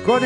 Con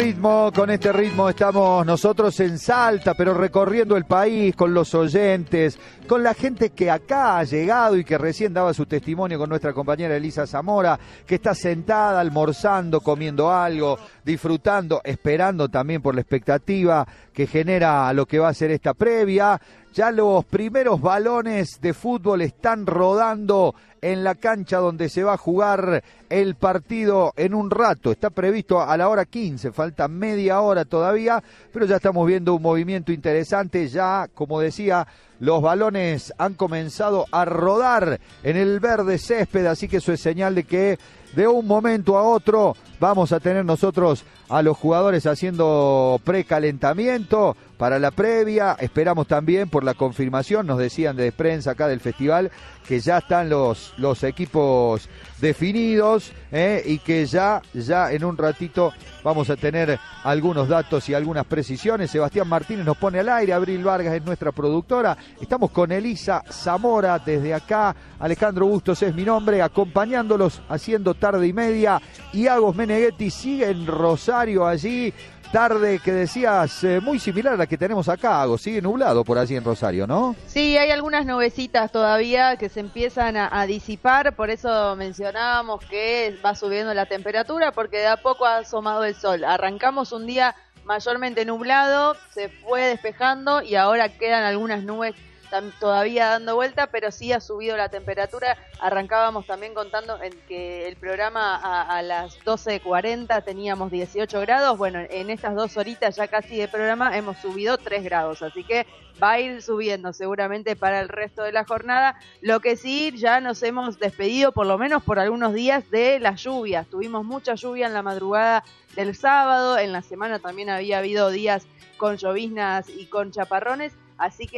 este ritmo estamos nosotros en Salta, pero recorriendo el país con los oyentes, con la gente que acá ha llegado y que recién daba su testimonio con nuestra compañera Elisa Zamora, que está sentada almorzando, comiendo algo, disfrutando, esperando también por la expectativa que genera lo que va a ser esta previa. Ya los primeros balones de fútbol están rodando en la cancha donde se va a jugar el partido en un rato. Está previsto a la hora 15, falta media hora todavía, pero ya estamos viendo un movimiento interesante. Ya, como decía, los balones han comenzado a rodar en el verde césped, así que eso es señal de que de un momento a otro vamos a tener nosotros a los jugadores haciendo precalentamiento para la previa. Esperamos también por la confirmación, nos decían de prensa acá del festival, que ya están los equipos definidos, y que ya en un ratito vamos a tener algunos datos y algunas precisiones. Sebastián Martínez nos pone al aire, Abril Vargas es nuestra productora. Estamos con Elisa Zamora desde acá, Alejandro Bustos es mi nombre, acompañándolos haciendo tarde y media, y Agos Meneghetti sigue en Rosario allí. Tarde que decías muy similar a la que tenemos acá, Agos. Sigue nublado por allí en Rosario, ¿no? Sí, hay algunas nubecitas todavía que se empiezan a disipar, por eso mencionábamos que va subiendo la temperatura, porque de a poco ha asomado el sol. Arrancamos un día mayormente nublado, se fue despejando y ahora quedan algunas nubes todavía dando vuelta, pero sí ha subido la temperatura. Arrancábamos también contando en que el programa a las 12:40 teníamos 18 grados. Bueno, en estas 2 horitas ya casi de programa hemos subido 3 grados, así que va a ir subiendo seguramente para el resto de la jornada. Lo que sí, ya nos hemos despedido por lo menos por algunos días de las lluvias. Tuvimos mucha lluvia en la madrugada del sábado, en la semana también había habido días con lloviznas y con chaparrones, así que